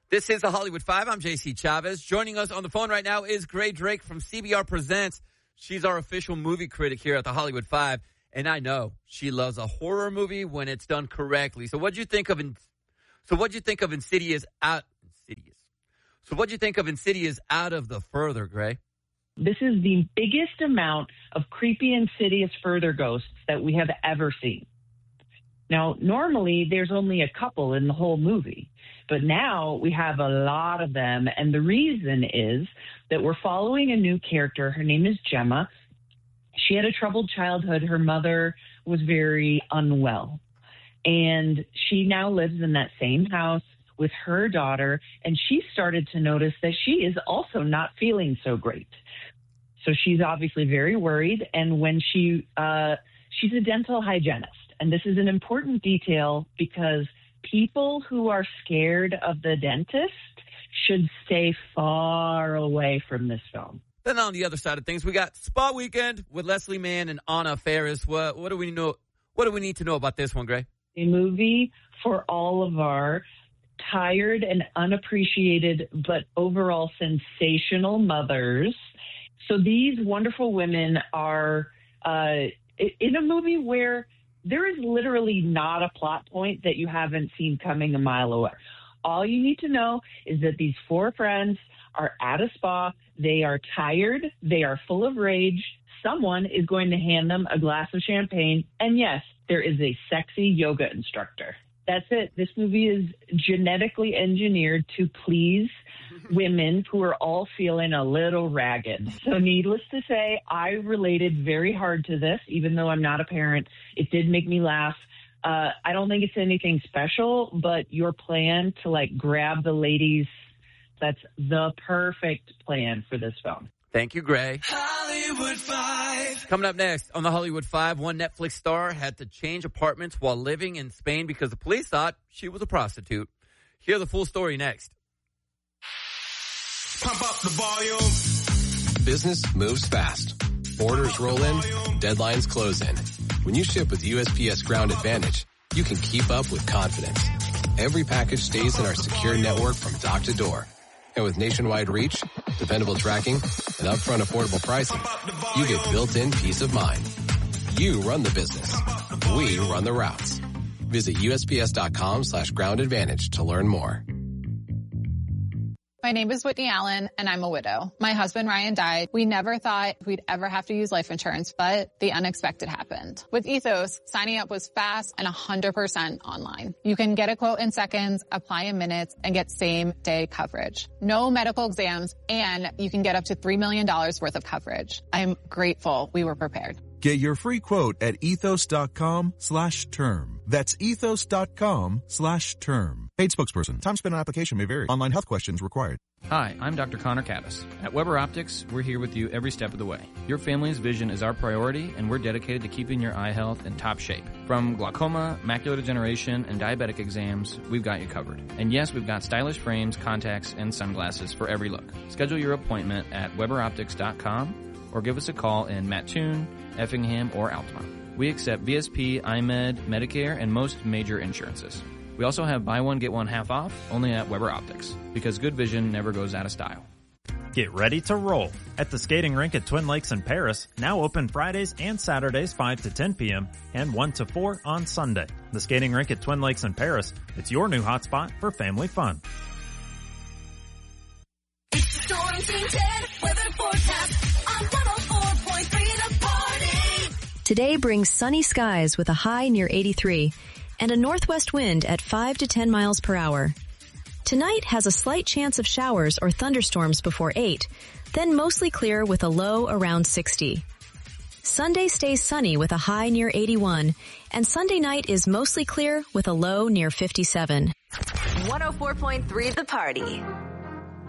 This is the Hollywood Five. I'm JC Chavez. Joining us on the phone right now is Gray Drake from CBR Presents. She's our official movie critic here at the Hollywood Five, and I know she loves a horror movie when it's done correctly. So what'd you think of Insidious out of the further, Gray? This is the biggest amount of creepy, insidious further ghosts that we have ever seen. Now, normally there's only a couple in the whole movie, but now we have a lot of them. And the reason is that we're following a new character. Her name is Gemma. She had a troubled childhood. Her mother was very unwell. And she now lives in that same house with her daughter. And she started to notice that she is also not feeling so great. So she's obviously very worried. And when she's a dental hygienist. And this is an important detail because people who are scared of the dentist should stay far away from this film. Then on the other side of things, we got Spa Weekend with Leslie Mann and Anna Faris. What do we know? What do we need to know about this one, Gray? A movie for all of our tired and unappreciated, but overall sensational mothers. So these wonderful women are in a movie where there is literally not a plot point that you haven't seen coming a mile away. All you need to know is that these four friends are at a spa. They are tired. They are full of rage. Someone is going to hand them a glass of champagne. And yes, there is a sexy yoga instructor. That's it. This movie is genetically engineered to please women who are all feeling a little ragged. So needless to say, I related very hard to this, even though I'm not a parent. It did make me laugh. I don't think it's anything special, but your plan to grab the ladies, that's the perfect plan for this film. Thank you, Gray. Hollywood Five. Coming up next on the Hollywood Five, one Netflix star had to change apartments while living in Spain because the police thought she was a prostitute. Hear the full story next. Pump up the volume. Business moves fast. Orders roll in, deadlines close in. When you ship with USPS Ground Advantage, you can keep up with confidence. Every package stays in our secure network from dock to door. And with nationwide reach, dependable tracking, and upfront affordable pricing, you get built-in peace of mind. You run the business. We run the routes. Visit USPS.com/Ground Advantage to learn more. My name is Whitney Allen, and I'm a widow. My husband, Ryan, died. We never thought we'd ever have to use life insurance, but the unexpected happened. With Ethos, signing up was fast and 100% online. You can get a quote in seconds, apply in minutes, and get same-day coverage. No medical exams, and you can get up to $3 million worth of coverage. I'm grateful we were prepared. Get your free quote at ethos.com/term. That's ethos.com/term. Paid spokesperson. Time spent on application may vary. Online health questions required. Hi, I'm Dr. Connor Caddis. At Weber Optics, we're here with you every step of the way. Your family's vision is our priority, and we're dedicated to keeping your eye health in top shape. From glaucoma, macular degeneration, and diabetic exams, we've got you covered. And yes, we've got stylish frames, contacts, and sunglasses for every look. Schedule your appointment at weberoptics.com or give us a call in Mattoon, Effingham, or Altamont. We accept VSP, IMED, Medicare, and most major insurances. We also have buy one, get one half off, only at Weber Optics, because good vision never goes out of style. Get ready to roll at the skating rink at Twin Lakes in Paris, now open Fridays and Saturdays 5 to 10 p.m. and 1 to 4 on Sunday. The skating rink at Twin Lakes in Paris, it's your new hotspot for family fun. It's the Storm Team 10 weather forecast on 104.3 The Party. Today brings sunny skies with a high near 83 and a northwest wind at 5 to 10 miles per hour. Tonight has a slight chance of showers or thunderstorms before 8, then mostly clear with a low around 60. Sunday stays sunny with a high near 81, and Sunday night is mostly clear with a low near 57. 104.3 The Party.